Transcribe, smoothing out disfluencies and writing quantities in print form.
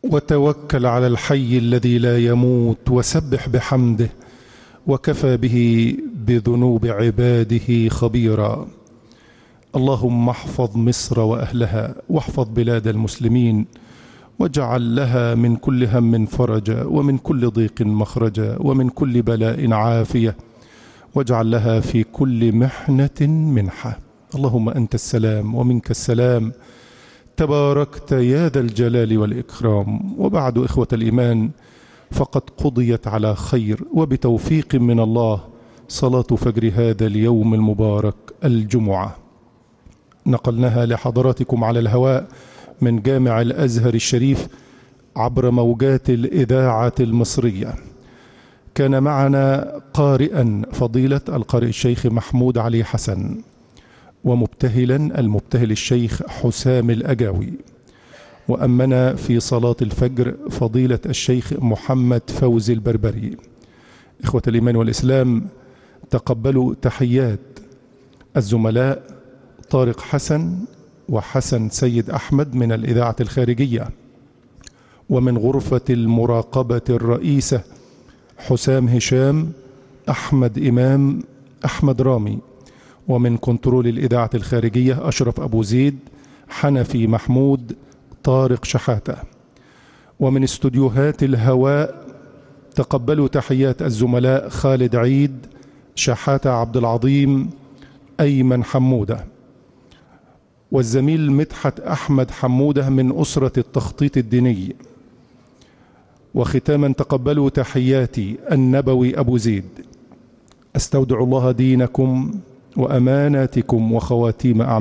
وتوكل على الحي الذي لا يموت وسبح بحمده، وكفى به بذنوب عباده خبيرا. اللهم احفظ مصر وأهلها، واحفظ بلاد المسلمين، واجعل لها من كل هم فرجا، ومن كل ضيق مخرجا، ومن كل بلاء عافية، واجعل لها في كل محنة منحة. اللهم أنت السلام ومنك السلام، تباركت يا ذا الجلال والإكرام. وبعد، إخوة الإيمان، فقد قضيت على خير وبتوفيق من الله صلاة فجر هذا اليوم المبارك الجمعة. نقلناها لحضراتكم على الهواء من جامع الأزهر الشريف عبر موجات الإذاعة المصرية. كان معنا قارئا فضيلة القارئ الشيخ محمود علي حسن، ومبتهلا المبتهل الشيخ حسام الأجاوي، وأمنا في صلاة الفجر فضيلة الشيخ محمد فوزي البربري. إخوة الإيمان والإسلام، تقبلوا تحيات الزملاء طارق حسن وحسن سيد أحمد من الإذاعة الخارجية، ومن غرفة المراقبة الرئيسة حسام هشام، أحمد إمام، أحمد رامي، ومن كنترول الإذاعة الخارجية أشرف أبو زيد، حنفي محمود، طارق شحاتة. ومن استوديوهات الهواء تقبلوا تحيات الزملاء خالد عيد، شحاتة عبد العظيم، أيمن حمودة، والزميل مدحت أحمد حمودة من أسرة التخطيط الديني. وختاما تقبلوا تحياتي النبوي أبو زيد. أستودع الله دينكم وأماناتكم وخواتيم أعمالكم.